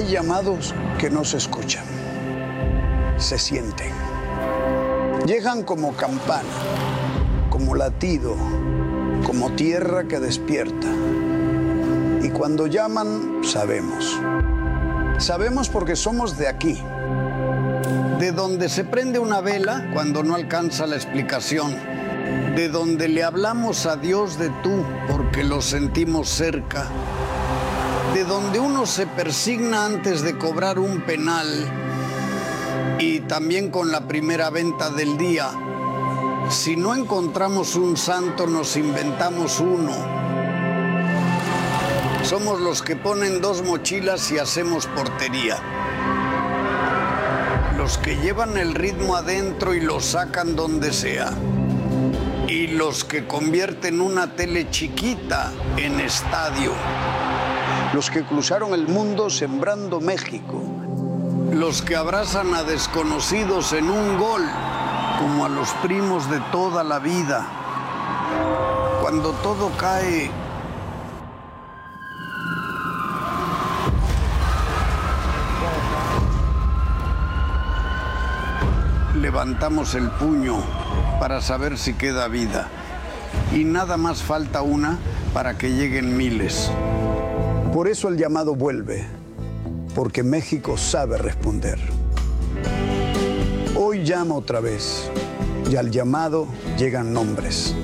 Hay llamados que no se escuchan, se sienten. Llegan como campana, como latido, como tierra que despierta. Y cuando llaman, sabemos. Sabemos porque somos de aquí. De donde se prende una vela cuando no alcanza la explicación. De donde le hablamos a Dios de tú porque lo sentimos cerca. De donde uno se persigna antes de cobrar un penal. Y también con la primera venta del día. Si no encontramos un santo, nos inventamos uno. Somos los que ponen 2 mochilas y hacemos portería. Los que llevan el ritmo adentro y lo sacan donde sea. Y los que convierten una tele chiquita en estadio. Los que cruzaron el mundo sembrando México. Los que abrazan a desconocidos en un gol, como a los primos de toda la vida. Cuando todo cae, levantamos el puño para saber si queda vida. Y nada más falta una para que lleguen miles. Por eso el llamado vuelve, porque México sabe responder. Hoy llama otra vez, y al llamado llegan nombres.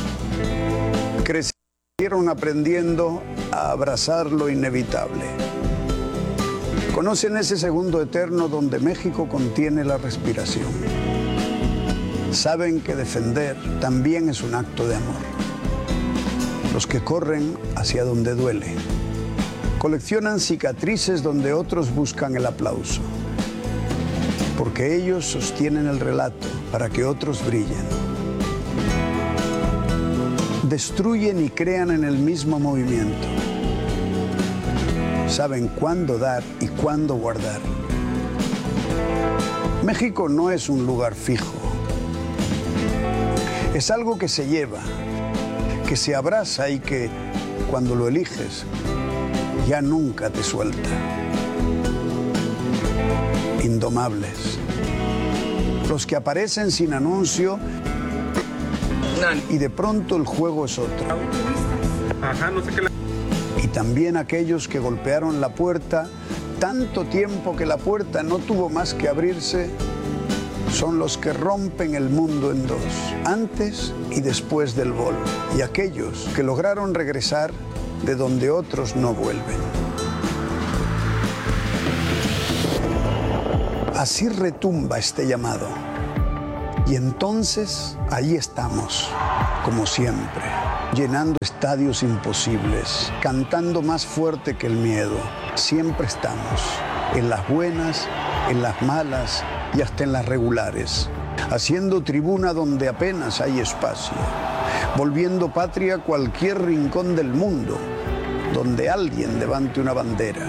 Crecieron aprendiendo a abrazar lo inevitable. Conocen ese segundo eterno donde México contiene la respiración. Saben que defender también es un acto de amor. Los que corren hacia donde duele. Coleccionan cicatrices donde otros buscan el aplauso. Porque ellos sostienen el relato para que otros brillen. Destruyen y crean en el mismo movimiento. Saben cuándo dar y cuándo guardar. México no es un lugar fijo. Es algo que se lleva, que se abraza y que, cuando lo eliges, ya nunca te suelta. Indomables. Los que aparecen sin anuncio y de pronto el juego es otro. Y también aquellos que golpearon la puerta tanto tiempo que la puerta no tuvo más que abrirse, son los que rompen el mundo en 2, antes y después del gol. Y aquellos que lograron regresar de donde otros no vuelven. Así retumba este llamado. Y entonces ahí estamos, como siempre, llenando estadios imposibles, cantando más fuerte que el miedo. Siempre estamos, en las buenas, en las malas y hasta en las regulares, haciendo tribuna donde apenas hay espacio, volviendo patria cualquier rincón del mundo donde alguien levante una bandera.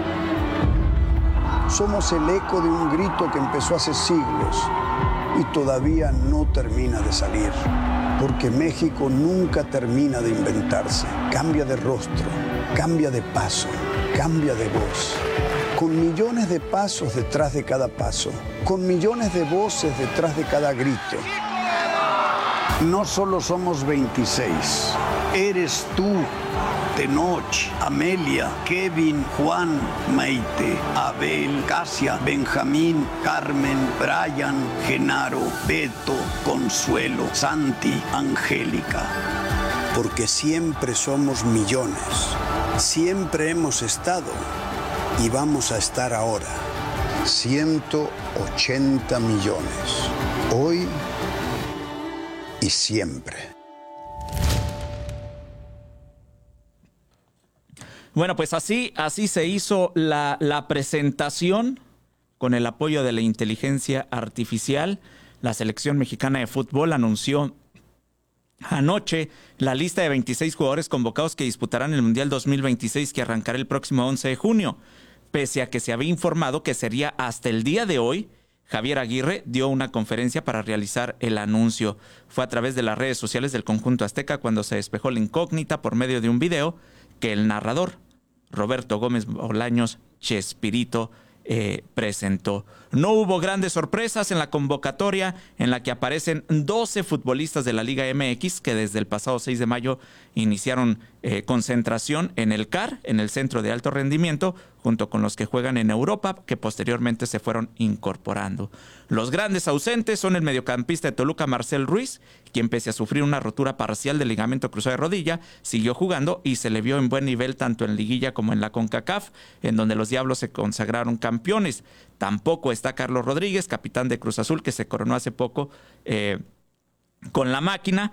Somos el eco de un grito que empezó hace siglos y todavía no termina de salir, porque México nunca termina de inventarse. Cambia de rostro, cambia de paso, cambia de voz. Con millones de pasos detrás de cada paso, con millones de voces detrás de cada grito. No solo somos 26, eres tú, Tenoch, Amelia, Kevin, Juan, Maite, Abel, Casia, Benjamín, Carmen, Brian, Genaro, Beto, Consuelo, Santi, Angélica. Porque siempre somos millones, siempre hemos estado y vamos a estar ahora. 180 millones, hoy y siempre. Bueno, pues así se hizo la presentación con el apoyo de la inteligencia artificial. La selección mexicana de fútbol anunció anoche la lista de 26 jugadores convocados que disputarán el Mundial 2026, que arrancará el próximo 11 de junio. Pese a que se había informado que sería hasta el día de hoy, Javier Aguirre dio una conferencia para realizar el anuncio. Fue a través de las redes sociales del conjunto azteca cuando se despejó la incógnita por medio de un video que el narrador, Roberto Gómez Bolaños, Chespirito presentó. No hubo grandes sorpresas en la convocatoria en la que aparecen 12 futbolistas de la Liga MX que desde el pasado 6 de mayo iniciaron concentración en el CAR, en el Centro de Alto Rendimiento, junto con los que juegan en Europa, que posteriormente se fueron incorporando. Los grandes ausentes son el mediocampista de Toluca, Marcel Ruiz, quien pese a sufrir una rotura parcial del ligamento cruzado de rodilla, siguió jugando y se le vio en buen nivel tanto en liguilla como en la CONCACAF, en donde los Diablos se consagraron campeones. Tampoco está Carlos Rodríguez, capitán de Cruz Azul, que se coronó hace poco con la máquina.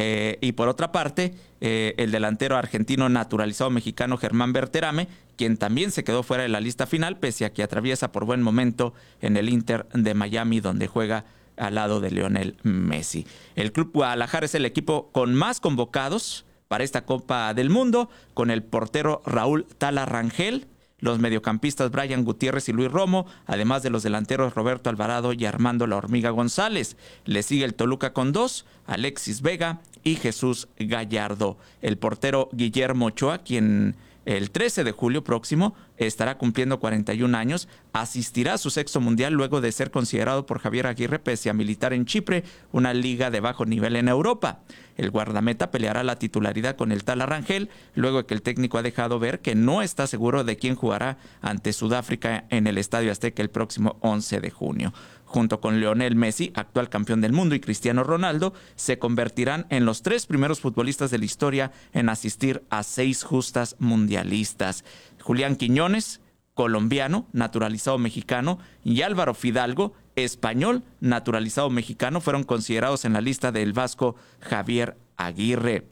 Y por otra parte, el delantero argentino naturalizado mexicano Germán Berterame, quien también se quedó fuera de la lista final, pese a que atraviesa por buen momento en el Inter de Miami, donde juega al lado de Lionel Messi. El Club Guadalajara es el equipo con más convocados para esta Copa del Mundo, con el portero Raúl Tala Rangel, los mediocampistas Brian Gutiérrez y Luis Romo, además de los delanteros Roberto Alvarado y Armando La Hormiga González. Le sigue el Toluca con 2, Alexis Vega y Jesús Gallardo. El portero Guillermo Ochoa, quien el 13 de julio próximo estará cumpliendo 41 años, asistirá a su sexto mundial luego de ser considerado por Javier Aguirre pese a militar en Chipre, una liga de bajo nivel en Europa. El guardameta peleará la titularidad con el Tala Rangel, luego de que el técnico ha dejado ver que no está seguro de quién jugará ante Sudáfrica en el Estadio Azteca el próximo 11 de junio. Junto con Lionel Messi, actual campeón del mundo, y Cristiano Ronaldo, se convertirán en los 3 primeros futbolistas de la historia en asistir a 6 justas mundialistas. Julián Quiñones, colombiano, naturalizado mexicano, y Álvaro Fidalgo, español, naturalizado mexicano, fueron considerados en la lista del vasco Javier Aguirre.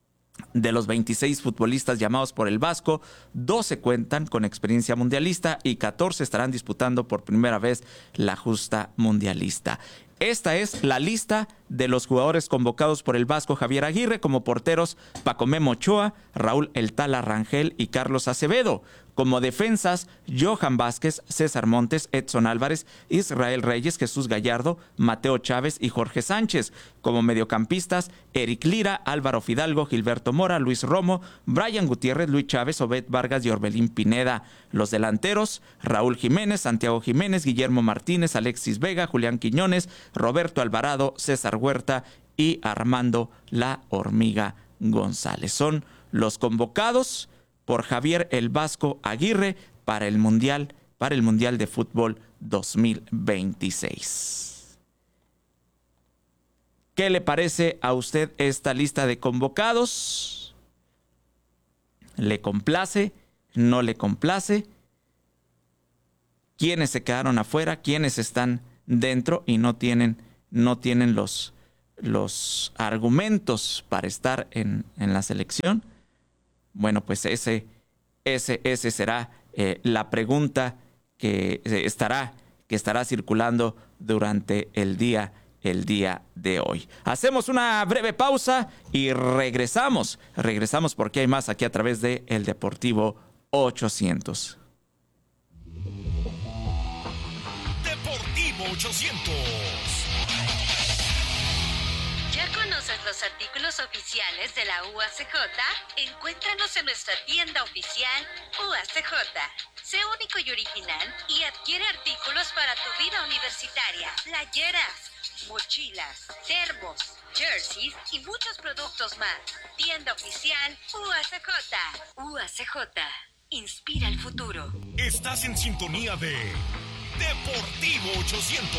De los 26 futbolistas llamados por el Vasco, 12 cuentan con experiencia mundialista y 14 estarán disputando por primera vez la justa mundialista. Esta es la lista de los jugadores convocados por el Vasco Javier Aguirre como porteros: Paco Memo Ochoa, Raúl El Tala Rangel y Carlos Acevedo. Como defensas, Johan Vázquez, César Montes, Edson Álvarez, Israel Reyes, Jesús Gallardo, Mateo Chávez y Jorge Sánchez. Como mediocampistas, Eric Lira, Álvaro Fidalgo, Gilberto Mora, Luis Romo, Brian Gutiérrez, Luis Chávez, Obed Vargas y Orbelín Pineda. Los delanteros, Raúl Jiménez, Santiago Jiménez, Guillermo Martínez, Alexis Vega, Julián Quiñones, Roberto Alvarado, César Huerta y Armando La Hormiga González. Son los convocados por Javier el Vasco Aguirre para el Mundial de Fútbol 2026. ¿Qué le parece a usted esta lista de convocados? ¿Le complace? ¿No le complace? ¿Quiénes se quedaron afuera? ¿Quiénes están dentro y no tienen los argumentos para estar en la selección? Bueno, pues ese será la pregunta que estará circulando durante el día de hoy. Hacemos una breve pausa y regresamos porque hay más aquí a través de El Deportivo 800. Deportivo 800. ¿Conoces los artículos oficiales de la UACJ? Encuéntranos en nuestra tienda oficial UACJ. Sé único y original y adquiere artículos para tu vida universitaria. Playeras, mochilas, termos, jerseys y muchos productos más. Tienda oficial UACJ. UACJ. Inspira el futuro. Estás en sintonía de Deportivo 800.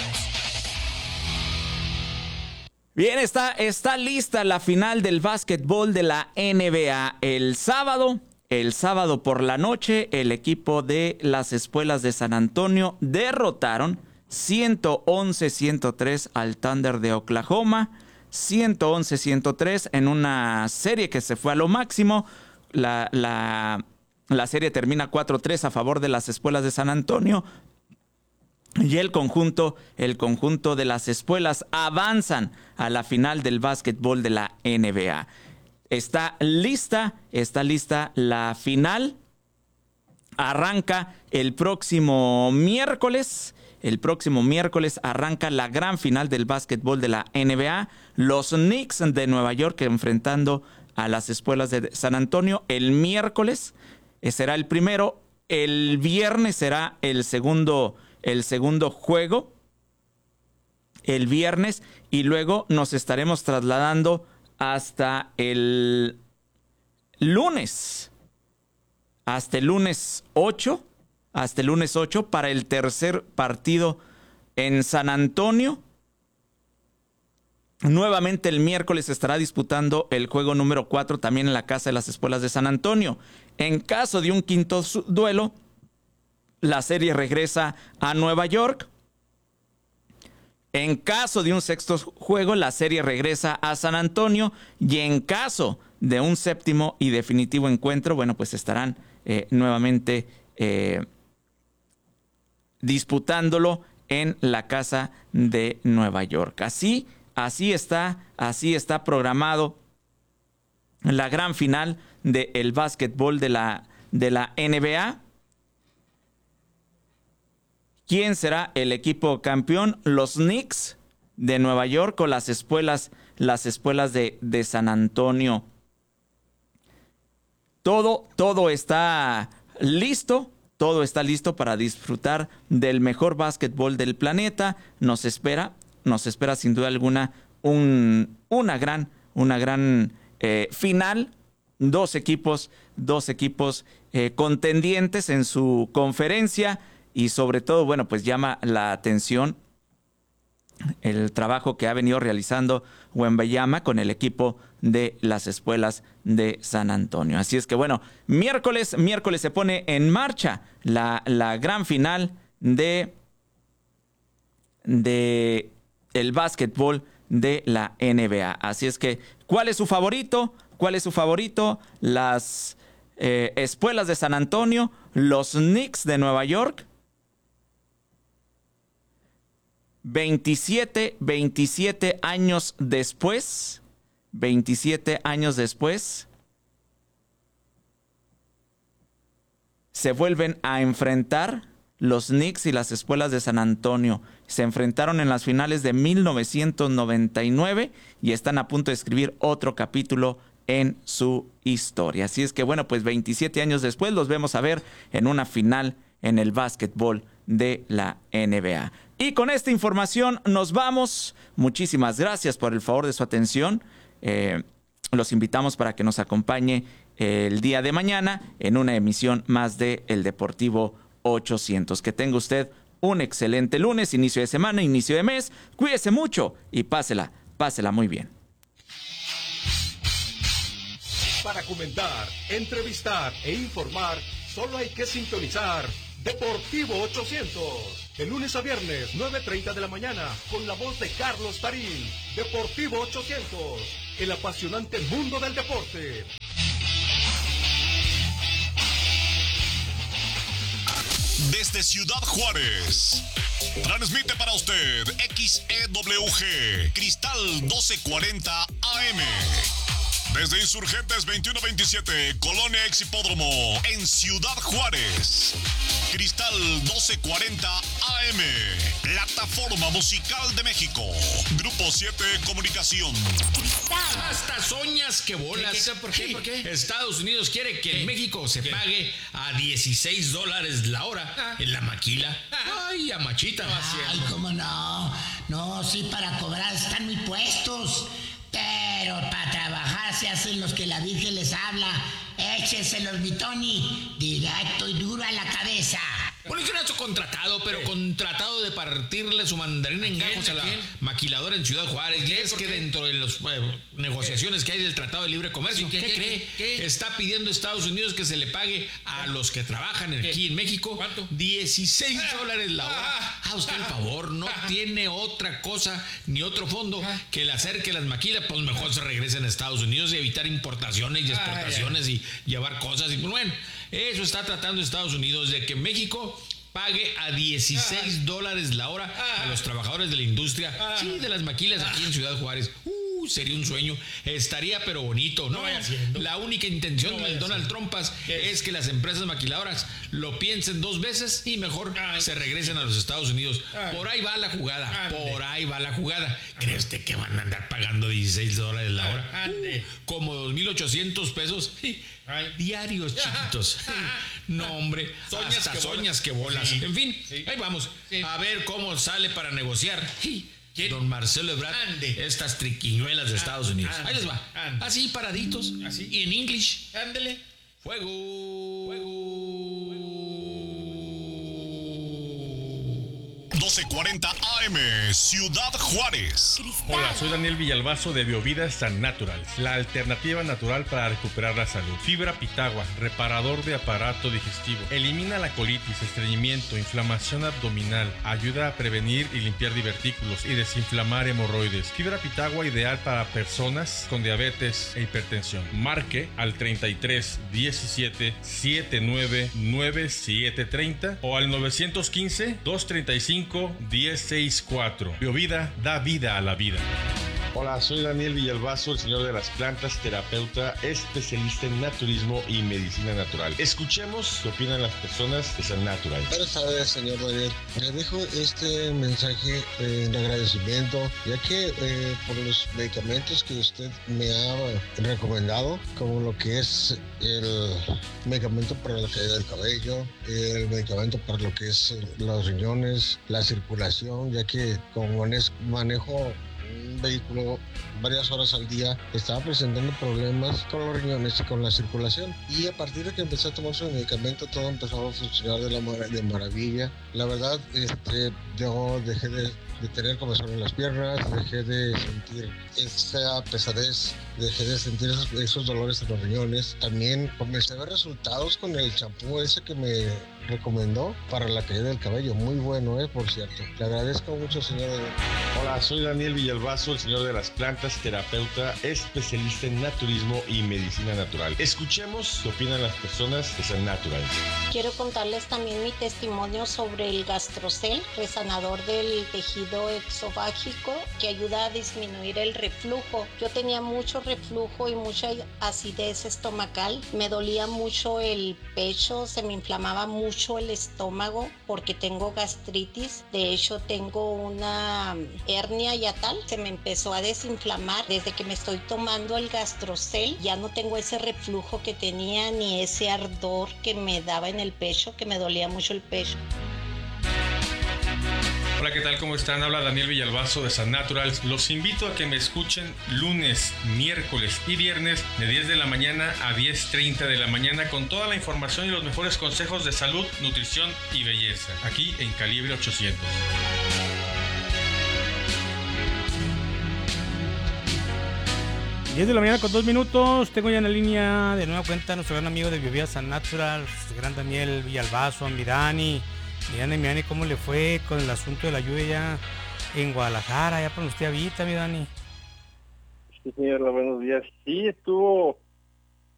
Bien, está lista la final del básquetbol de la NBA. El sábado por la noche, el equipo de las Espuelas de San Antonio derrotaron 111-103 al Thunder de Oklahoma. 111-103 en una serie que se fue a lo máximo. La serie termina 4-3 a favor de las Espuelas de San Antonio. Y el conjunto de las Espuelas avanzan a la final del básquetbol de la NBA. Está lista la final. Arranca el próximo miércoles. El próximo miércoles arranca la gran final del básquetbol de la NBA. Los Knicks de Nueva York enfrentando a las Espuelas de San Antonio. El miércoles será el primero. el viernes será el segundo juego. El viernes, y luego nos estaremos trasladando hasta el lunes. Hasta el lunes 8. Hasta el lunes 8 para el tercer partido en San Antonio. Nuevamente el miércoles estará disputando el juego número 4 también en la Casa de las Espuelas de San Antonio. En caso de un quinto duelo, la serie regresa a Nueva York. En caso de un sexto juego, la serie regresa a San Antonio. Y en caso de un séptimo y definitivo encuentro, bueno, pues estarán nuevamente disputándolo en la Casa de Nueva York. Así está programado la gran final del básquetbol de la NBA. ¿Quién será el equipo campeón? ¿Los Knicks de Nueva York o las espuelas de San Antonio? Todo está listo. Todo está listo para disfrutar del mejor básquetbol del planeta. Nos espera sin duda alguna una gran final. Dos equipos contendientes en su conferencia. Y sobre todo, bueno, pues llama la atención el trabajo que ha venido realizando Wembanyama con el equipo de las Espuelas de San Antonio. Así es que, bueno, miércoles se pone en marcha la gran final de el básquetbol de la NBA. Así es que, ¿cuál es su favorito? Las Espuelas de San Antonio, los Knicks de Nueva York. 27 años después, se vuelven a enfrentar los Knicks y las Espuelas de San Antonio. Se enfrentaron en las finales de 1999 y están a punto de escribir otro capítulo en su historia. Así es que, bueno, pues 27 años después los vemos a ver en una final en el básquetbol de la NBA. Y con esta información nos vamos. Muchísimas gracias por el favor de su atención. Los invitamos para que nos acompañe el día de mañana en una emisión más de El Deportivo 800. Que tenga usted un excelente lunes, inicio de semana, inicio de mes. Cuídese mucho y pásela muy bien. Para comentar, entrevistar e informar, solo hay que sintonizar Deportivo 800. De lunes a viernes, 9:30 de la mañana, con la voz de Carlos Tarín. Deportivo 800, el apasionante mundo del deporte. Desde Ciudad Juárez, transmite para usted XEWG, Cristal 1240 AM. Desde Insurgentes 2127, Colonia Exhipódromo, en Ciudad Juárez. Cristal 1240 AM, plataforma musical de México. Grupo 7 Comunicación. Hasta soñas que bolas. ¿Por qué? Estados Unidos quiere que en México se pague a $16 la hora en la maquila. Ay, a machita. Ay, cómo no. No, sí, para cobrar están muy puestos. Pero para trabajar se hacen los que la Virgen les habla. Écheselos, mi Tony, directo y duro a la cabeza. Bueno, yo no he hecho contratado, pero contratado de partirle su mandarina en gajos a la maquiladora en Ciudad Juárez. Y es que dentro de las negociaciones que hay del Tratado de Libre Comercio, ¿qué cree? ¿Qué? Está pidiendo Estados Unidos que se le pague a los que trabajan aquí en México. ¿Cuánto? $16 la hora. Usted, por favor, no tiene otra cosa ni otro fondo que el hacer que las maquilas, pues mejor se regresen a Estados Unidos y evitar importaciones y exportaciones y llevar cosas. Y bueno, eso está tratando Estados Unidos, de que México pague a $16 la hora a los trabajadores de la industria, sí, de las maquilas aquí en Ciudad Juárez. Sería un sueño, estaría pero bonito, ¿no? La única intención del Donald Trump es que las empresas maquiladoras lo piensen dos veces y mejor se regresen a los Estados Unidos. Por ahí va la jugada. ¿Cree usted que van a andar pagando $16 la hora? Como $2,800 diarios, chiquitos. No, hombre, soñas que volas. Sí. En fin, ahí vamos. Sí. A ver cómo sale para negociar. Don Marcelo Ebrard, estas triquiñuelas de Estados Unidos. Ahí les va. Así, paraditos. Así. Y en English. Ándele. Fuego. 1240 AM, Ciudad Juárez. Hola, soy Daniel Villalbazo de Biovida San Natural, la alternativa natural para recuperar la salud. Fibra Pitagua, reparador de aparato digestivo. Elimina la colitis, estreñimiento, inflamación abdominal. Ayuda a prevenir y limpiar divertículos y desinflamar hemorroides. Fibra Pitagua ideal para personas con diabetes e hipertensión. Marque al 33 17 79 9730 o al 915 235 1064. Biovida da vida a la vida. Hola, soy Daniel Villalbazo, el señor de las plantas, terapeuta, especialista en naturismo y medicina natural. Escuchemos qué opinan las personas de San Natural. Buenas tardes, señor Daniel. Le dejo este mensaje de agradecimiento, ya que por los medicamentos que usted me ha recomendado, como lo que es el medicamento para la caída del cabello, el medicamento para lo que es los riñones, la circulación, ya que como manejo un vehículo varias horas al día, estaba presentando problemas con los riñones y con la circulación, y a partir de que empecé a tomar su medicamento todo empezó a funcionar de maravilla. La verdad, yo dejé de tener comezón en las piernas, dejé de sentir esa pesadez, dejé de sentir esos dolores en los riñones. También comencé a ver resultados con el champú ese que me recomendó para la caída del cabello. Muy bueno, por cierto. Le agradezco mucho, señor. Hola, soy Daniel Villalbazo, el señor de las plantas, terapeuta, especialista en naturismo y medicina natural. Escuchemos qué opinan las personas de San Natural. Quiero contarles también mi testimonio sobre el Gastrocel, resanador del tejido exofágico, que ayuda a disminuir el reflujo. Yo tenía mucho reflujo y mucha acidez estomacal. Me dolía mucho el pecho, se me inflamaba mucho el estómago porque tengo gastritis. De hecho, tengo una hernia yatal. Se me empezó a desinflamar. Desde que me estoy tomando el Gastrocel, ya no tengo ese reflujo que tenía ni ese ardor que me daba en el pecho, que me dolía mucho el pecho. Hola, ¿qué tal? ¿Cómo están? Habla Daniel Villalbazo de San Natural. Los invito a que me escuchen lunes, miércoles y viernes de 10 de la mañana a 10:30 de la mañana con toda la información y los mejores consejos de salud, nutrición y belleza, aquí en Calibre 800. Diez de la mañana con 2 minutos. Tengo ya en la línea de nueva cuenta a nuestro gran amigo de Biovida San Natural, el gran Daniel Villalbazo, mi Dani. Mi Dani, ¿cómo le fue con el asunto de la lluvia ya en Guadalajara? Ya para usted habita, mi Dani. Sí, señor, buenos días. Sí, estuvo